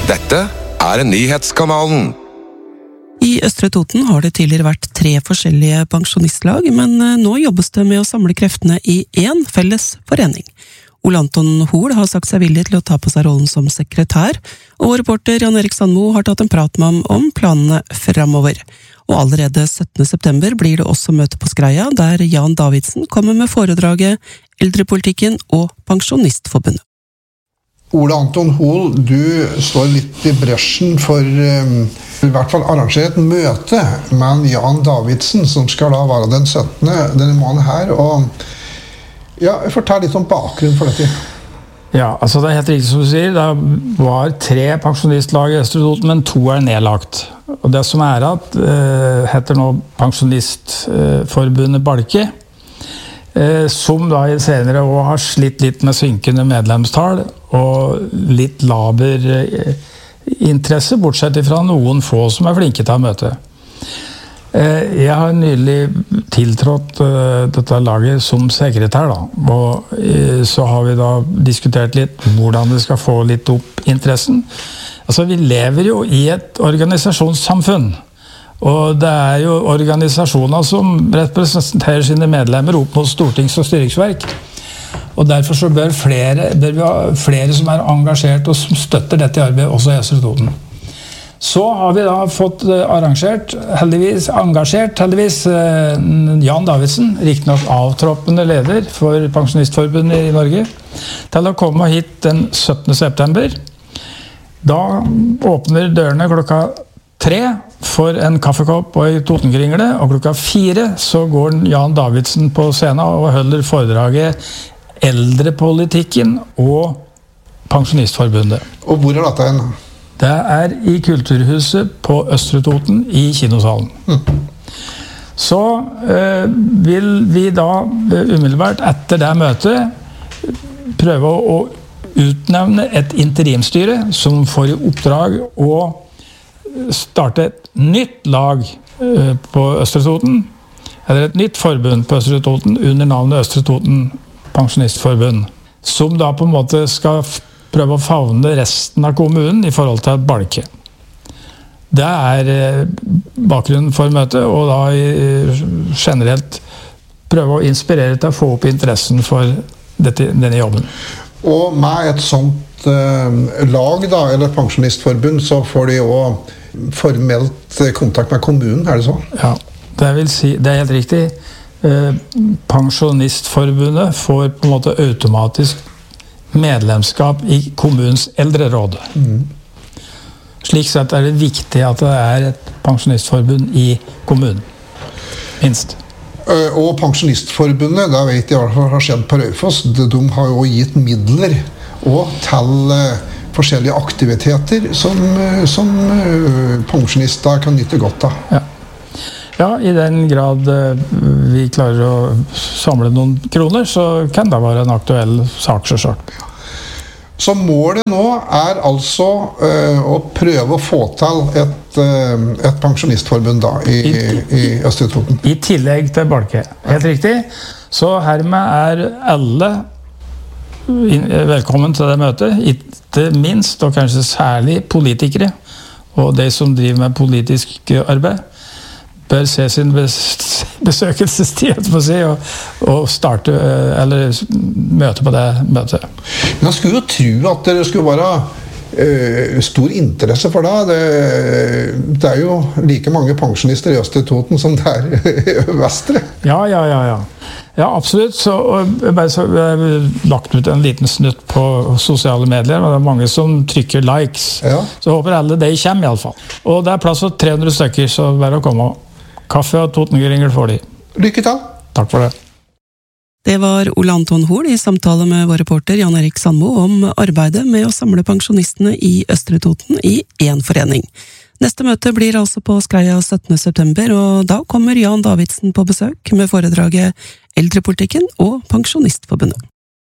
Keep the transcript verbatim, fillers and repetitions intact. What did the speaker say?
Dette er Nyhetskanalen. I Østre Toten har det tidligere vært tre forskjellige pensjonistlag, men nå jobbes det med å samle kreftene i én felles forening. Ole Anton Hoel har sagt seg villig til å ta på seg rollen som sekretær, og vår reporter Jan Erik Sandmo har tatt en prat med ham om planene fremover. Og allerede syttende september blir det også møte på Skreia, der Jan Davidsen kommer med foredraget Eldrepolitikken og Pensjonistforbundet. Ole Anton Hoel, du står litt i bresjen for um, i hvert fall arrangere et møte med Jan Davidsen, som skal da være den syttende denne måneden her. Og ja, fortell litt om bakgrunnen for dette. Ja, altså det er helt riktig som du sier. Det var tre pensjonistlag i Østre Toten, men to er nedlagt. Og det som er at, uh, heter nå Pensjonistforbundet Balke, som da i senere år har slitt litt med synkende medlemstall og litt laber interesse, bortsett fra noen få som er flinke til å møte. Jeg har nylig tiltrådt dette laget som sekretær, da, og så har vi da diskutert litt hvordan vi skal få litt opp interessen. Altså, vi lever jo i et organisasjonssamfunn. Og det er jo organisasjoner som representerer sine medlemmer opp mot stortings- og styringsverk. Og derfor så bør, flere, bør vi ha flere som er engasjert og som støtter dette arbeidet også i Østre Toten. Så har vi da fått arrangert, heldigvis, engasjert heldigvis, Jan Davidsen, riktignok avtroppende leder for Pensjonistforbundet i Norge, til å komme hit den syttende september. Da åpner dørene klokka tre for en kaffekopp og en Totenkringle, og klokka fire så går Jan Davidsen på scenen og holder foredraget Eldrepolitikken og Pensjonistforbundet. Og hvor er dette hen? Det er i Kulturhuset på Østre Toten i kinosalen. Mm. Så øh, vil vi da umiddelbart etter det møtet prøve å utnevne et interimstyre som får i oppdrag å starte et nytt lag på Østre Toten, eller et nytt forbund på Østre Toten under navnet Østre Toten Pensjonistforbund, som da på en måte skal prøve å favne resten av kommunen i forhold til et balke. Det er bakgrunnen for møtet, og da generelt prøve å inspirere til å få opp interessen for dette, denne jobben. Og med et sånt eh, lag da, eller pensjonistforbund, så får de også formelt kontakt med kommunen, er det så? Ja, det vil si, det er helt riktig. Eh, Pensjonistforbundet får på en måte automatisk medlemskap i kommunens eldreråd. Mm. Slik sett er det viktig at det er et pensjonistforbund i kommunen, minst. Og Pensjonistforbundet, da vet jeg i hvert fall har skjedd på Raufoss, de har jo gitt midler og til forskjellige aktiviteter som, som pensjonister kan nytte godt av. Ja. ja, i den grad vi klarer å samle noen kroner, så kan det være en aktuell sak selvsagt. Så målet nå er altså uh, å prøve å få til et, uh, et pensjonistforbund da, i, I, i Østre Toten. I tillegg til Balke. Helt riktig. Så hermed er alle velkommen til det møtet. Ikke minst, og kanskje særlig politikere, og de som driver med politisk arbeid, bør se sin besøkelsestid på si, og, og starte, eller møte på det møtet. Men jeg skulle jo tro at det skulle være uh, stor interesse for det. det. Det er jo like mange pensjonister i Østre Toten som det er i Vestre. Ja, ja, ja, ja. Ja, absolutt. Så, jeg har lagt ut en liten snutt på sosiale medier, men det er mange som trykker likes. Ja. Så jeg håper alle de kommer i alle fall. Og det er plass for tre hundre stykker, så bare å komme. Kaffe og Totenkringel får de. Lykke til! Takk for det. Det var Ole Anton Hoel i samtale med vår reporter Jan Erik Sandmo om arbeidet med å samle pensjonistene i Østre Toten i én forening. Neste møte blir altså på Skreia syttende september, og da kommer Jan Davidsen på besøk med foredraget Eldrepolitikken og Pensjonistforbundet.